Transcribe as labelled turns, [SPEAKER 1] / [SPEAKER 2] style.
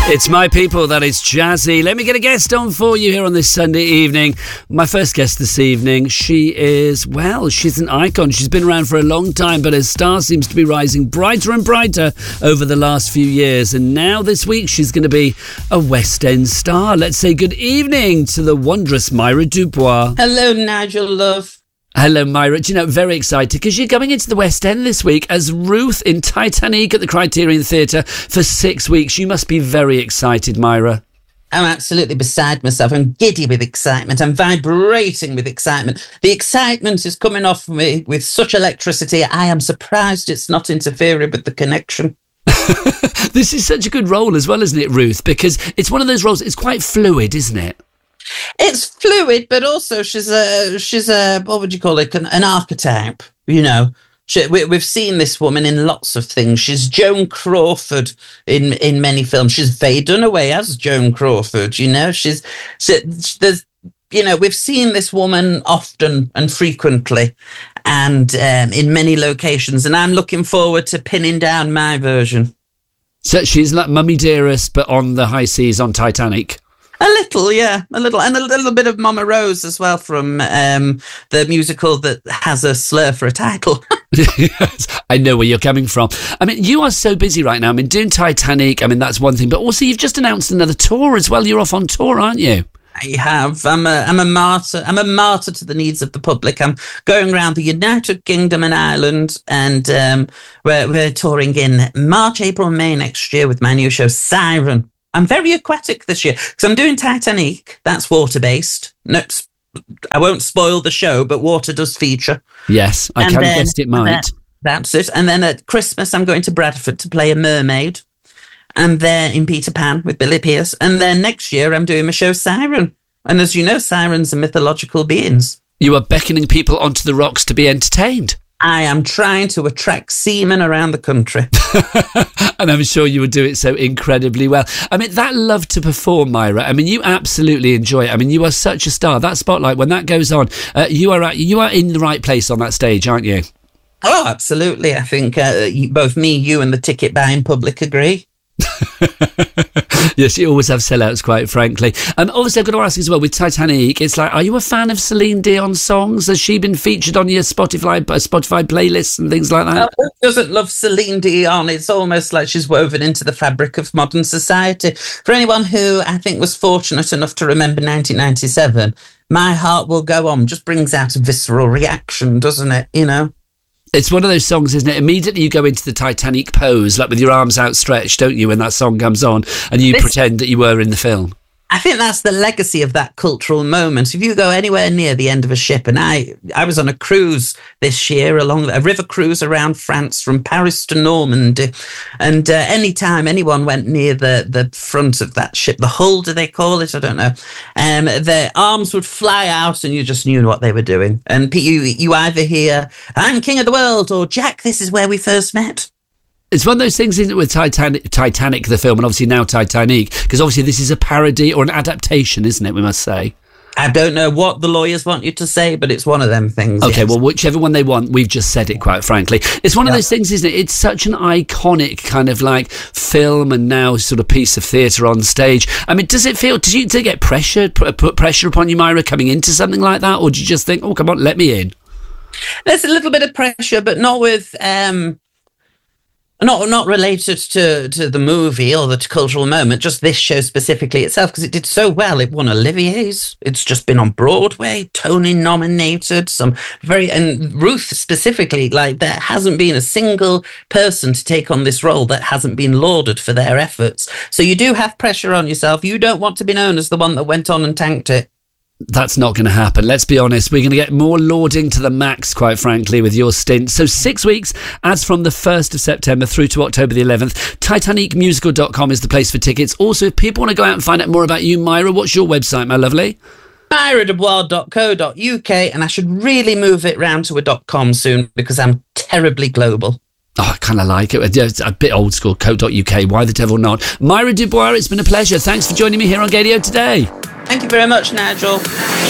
[SPEAKER 1] It's My People, that is Jazzy. Let me get a guest on for you here on this Sunday evening. My first guest this evening, she's an icon. She's been around for a long time, but her star seems to be rising brighter and brighter over the last few years. And now this week, she's going to be a West End star. Let's say good evening to the wondrous Myra Dubois.
[SPEAKER 2] Hello, Nigel, love.
[SPEAKER 1] Hello, Myra. Do you know, very excited because you're going into the West End this week as Ruth in Titanic at the Criterion Theatre for 6 weeks. You must be very excited, Myra.
[SPEAKER 2] I'm absolutely beside myself. I'm giddy with excitement. I'm vibrating with excitement. The excitement is coming off me with such electricity. I am surprised it's not interfering with the connection.
[SPEAKER 1] This is such a good role as well, isn't it, Ruth? Because it's one of those roles, it's quite fluid, isn't it?
[SPEAKER 2] It's fluid, but also she's a what would you call it? An archetype, you know. We've seen this woman in lots of things. She's Joan Crawford in many films. She's Faye Dunaway as Joan Crawford, you know. We've seen this woman often and frequently and in many locations, and I'm looking forward to pinning down my version.
[SPEAKER 1] So she's like Mummy Dearest, but on the high seas on Titanic.
[SPEAKER 2] A little, yeah, a little, and a little bit of Mama Rose as well from the musical that has a slur for a title.
[SPEAKER 1] Yes, I know where you're coming from. I mean, you are so busy right now. I mean, doing Titanic, I mean, that's one thing, but also you've just announced another tour as well. You're off on tour, aren't you?
[SPEAKER 2] I have. I'm a martyr. I'm a martyr to the needs of the public. I'm going around the United Kingdom and Ireland, and we're touring in March, April, May next year with my new show, Siren. I'm very aquatic this year because I'm doing Titanic. That's water-based. No, I won't spoil the show, but water does feature.
[SPEAKER 1] Yes, I kind of guessed it might.
[SPEAKER 2] That's it. And then at Christmas, I'm going to Bradford to play a mermaid. And then in Peter Pan with Billy Pearce. And then next year, I'm doing my show Siren. And as you know, sirens are mythological beings.
[SPEAKER 1] You are beckoning people onto the rocks to be entertained.
[SPEAKER 2] I am trying to attract seamen around the country.
[SPEAKER 1] And I'm sure you would do it so incredibly well. I mean, that love to perform, Myra, I mean, you absolutely enjoy it. I mean, you are such a star. That spotlight, when that goes on, you are in the right place on that stage, aren't you?
[SPEAKER 2] Oh, absolutely. I think both me, you and the ticket buying public agree.
[SPEAKER 1] Yes, you always have sellouts, quite frankly. Obviously, I've got to ask as well, with Titanic, it's like, are you a fan of Celine Dion's songs? Has she been featured on your Spotify playlists and things like that?
[SPEAKER 2] Who doesn't love Celine Dion? It's almost like she's woven into the fabric of modern society. For anyone who I think was fortunate enough to remember 1997, My Heart Will Go On just brings out a visceral reaction, doesn't it? You know?
[SPEAKER 1] It's one of those songs, isn't it? Immediately you go into the Titanic pose, like with your arms outstretched, don't you, when that song comes on, and you pretend that you were in the film.
[SPEAKER 2] I think that's the legacy of that cultural moment. If you go anywhere near the end of a ship, and I was on a cruise this year, along a river cruise around France from Paris to Normandy, and any time anyone went near the front of that ship, the hull, do they call it? I don't know. Their arms would fly out, and you just knew what they were doing. And you either hear, "I'm king of the world," or "Jack, this is where we first met."
[SPEAKER 1] It's one of those things, isn't it, with Titanic, the film, and obviously now Titanic, because obviously this is a parody or an adaptation, isn't it, we must say?
[SPEAKER 2] I don't know what the lawyers want you to say, but it's one of them things.
[SPEAKER 1] Okay,
[SPEAKER 2] yes.
[SPEAKER 1] Well, whichever one they want, we've just said it, quite frankly. It's one of those things, isn't it? It's such an iconic kind of like film and now sort of piece of theatre on stage. I mean, did you get put pressure upon you, Myra, coming into something like that? Or did you just think, oh, come on, let me in?
[SPEAKER 2] There's a little bit of pressure, but not with... Not related to the movie or the cultural moment, just this show specifically itself, because it did so well. It won Olivier's. It's just been on Broadway, Tony nominated, and Ruth specifically, like there hasn't been a single person to take on this role that hasn't been lauded for their efforts. So you do have pressure on yourself. You don't want to be known as the one that went on and tanked it.
[SPEAKER 1] That's not going to happen. Let's be honest. We're going to get more lauding to the max, quite frankly, with your stint. So 6 weeks, as from the 1st of September through to October the 11th. TitanicMusical.com is the place for tickets. Also, if people want to go out and find out more about you, Myra, what's your website, my lovely?
[SPEAKER 2] MyraDubois.co.uk, and I should really move it round to a .com soon because I'm terribly global.
[SPEAKER 1] Oh, I kind of like it. It's a bit old school, co.uk. Why the devil not? Myra Dubois, it's been a pleasure. Thanks for joining me here on Gaydio today.
[SPEAKER 2] Thank you very much, Nigel.